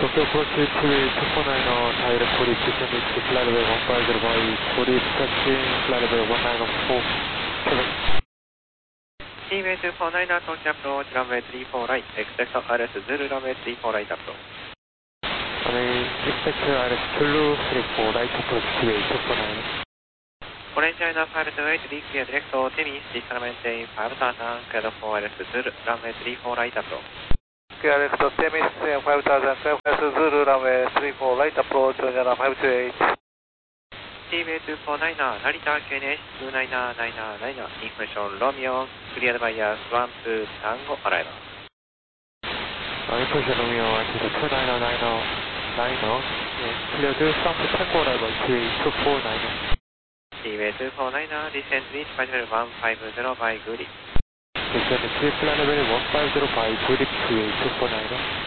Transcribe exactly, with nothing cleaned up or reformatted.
Tokyo Pursuit two four nine direct for decision is flight level one five zero by for discussing flight level one nine four seven. T V two four nine Tokyo approach runway three four right, expect R S Zulu runway three four right approach. I mean, expect R S Zulu three four right approach T V two four nine. Orange China five two eight, D Q direct to Timis, descend maintain five thousand, cleared for R S Zulu runway three four right approach. Clear to Timis, five thousand, clear for R S Zulu runway three four right approach, China five two eight. T V two four nine, Narita K N H two nine nine nine, information Romeo, cleared by us one two Tango arrival. Information Romeo, two nine nine nine, cleared South Tango arrival T V two four nine. T V two four nine, descent reach flight level one five zero by Goody. Descent reach flight level one five zero by Goody T V two four nine.